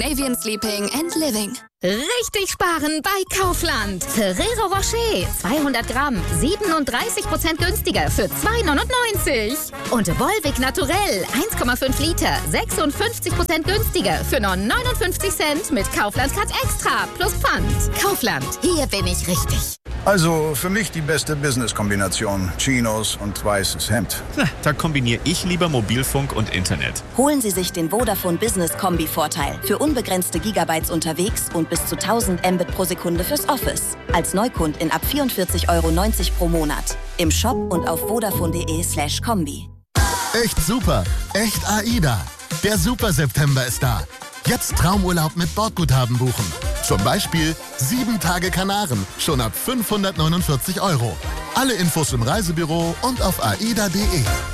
Scandinavian Sleeping and Living. Richtig sparen bei Kaufland. Ferrero Rocher 200 Gramm 37% günstiger für 2,99. Und Volvic Naturell 1,5 Liter 56% günstiger für nur 59 Cent mit Kaufland Cut Extra plus Pfand. Kaufland, hier bin ich richtig. Also für mich die beste Business-Kombination. Chinos und weißes Hemd. Da kombiniere ich lieber Mobilfunk und Internet. Holen Sie sich den Vodafone Business Kombi-Vorteil. Für unbegrenzte Gigabytes unterwegs und bis zu 1000 Mbit pro Sekunde fürs Office. Als Neukundin ab 44,90 € pro Monat. Im Shop und auf vodafone.de/kombi. Echt super. Echt AIDA. Der Super September ist da. Jetzt Traumurlaub mit Bordguthaben buchen. Zum Beispiel 7 Tage Kanaren, schon ab 549 €. Alle Infos im Reisebüro und auf aida.de.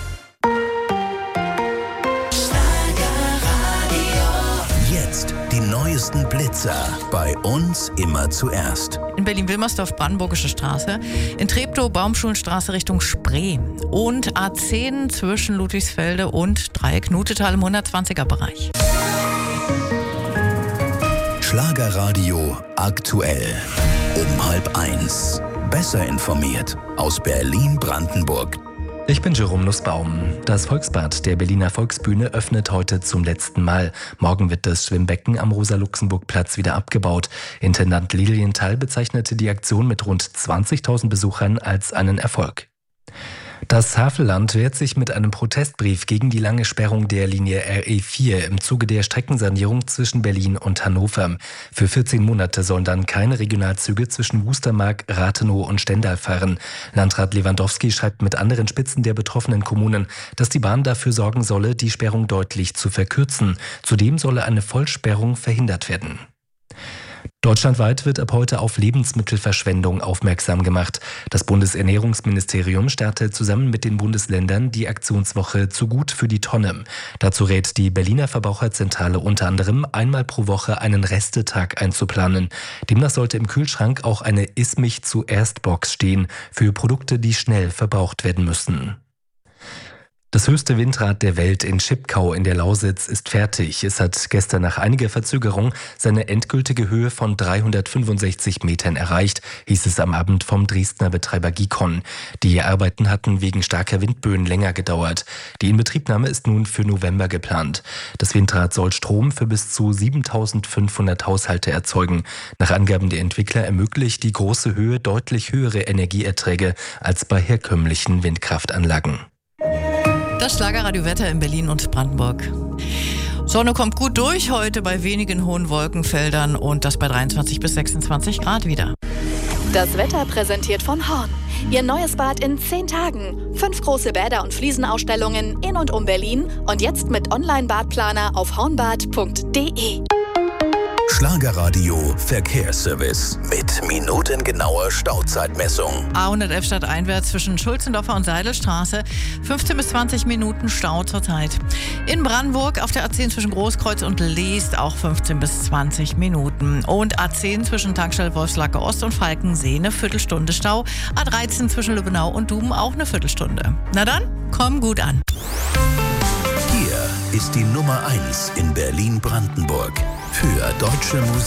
Jetzt die neuesten Blitzer. Bei uns immer zuerst. In Berlin-Wilmersdorf, Brandenburgische Straße. In Treptow, Baumschulenstraße Richtung Spree. Und A10 zwischen Ludwigsfelde und Dreieck-Nutetal im 120er-Bereich. Schlagerradio aktuell. Um 12:30. Besser informiert aus Berlin-Brandenburg. Ich bin Jerome Nussbaum. Das Volksbad der Berliner Volksbühne öffnet heute zum letzten Mal. Morgen wird das Schwimmbecken am Rosa-Luxemburg-Platz wieder abgebaut. Intendant Lilienthal bezeichnete die Aktion mit rund 20.000 Besuchern als einen Erfolg. Das Havelland wehrt sich mit einem Protestbrief gegen die lange Sperrung der Linie RE4 im Zuge der Streckensanierung zwischen Berlin und Hannover. Für 14 Monate sollen dann keine Regionalzüge zwischen Wustermark, Rathenow und Stendal fahren. Landrat Lewandowski schreibt mit anderen Spitzen der betroffenen Kommunen, dass die Bahn dafür sorgen solle, die Sperrung deutlich zu verkürzen. Zudem solle eine Vollsperrung verhindert werden. Deutschlandweit wird ab heute auf Lebensmittelverschwendung aufmerksam gemacht. Das Bundesernährungsministerium startet zusammen mit den Bundesländern die Aktionswoche Zu gut für die Tonne. Dazu rät die Berliner Verbraucherzentrale unter anderem, einmal pro Woche einen Restetag einzuplanen. Demnach sollte im Kühlschrank auch eine Iss-mich-zuerst-Box stehen für Produkte, die schnell verbraucht werden müssen. Das höchste Windrad der Welt in Schipkau in der Lausitz ist fertig. Es hat gestern nach einiger Verzögerung seine endgültige Höhe von 365 Metern erreicht, hieß es am Abend vom Dresdner Betreiber Gikon. Die Arbeiten hatten wegen starker Windböen länger gedauert. Die Inbetriebnahme ist nun für November geplant. Das Windrad soll Strom für bis zu 7.500 Haushalte erzeugen. Nach Angaben der Entwickler ermöglicht die große Höhe deutlich höhere Energieerträge als bei herkömmlichen Windkraftanlagen. Das Schlagerradio-Wetter in Berlin und Brandenburg. Sonne kommt gut durch heute bei wenigen hohen Wolkenfeldern und das bei 23 bis 26 Grad wieder. Das Wetter präsentiert von Horn. Ihr neues Bad in 10 Tagen. 5 große Bäder und Fliesenausstellungen in und um Berlin und jetzt mit Online-Badplaner auf hornbad.de. Schlagerradio Verkehrsservice mit minutengenauer Stauzeitmessung. A111 stadteinwärts zwischen Schulzendorfer und Seidelstraße 15 bis 20 Minuten Stau zurzeit. In Brandenburg auf der A10 zwischen Großkreuz und Leest auch 15 bis 20 Minuten. Und A10 zwischen Tankstelle Wolfslacke Ost und Falkensee eine Viertelstunde Stau. A13 zwischen Lübbenau und Duben auch eine Viertelstunde. Na dann, komm gut an. Hier ist die Nummer 1 in Berlin-Brandenburg für deutsche Musik.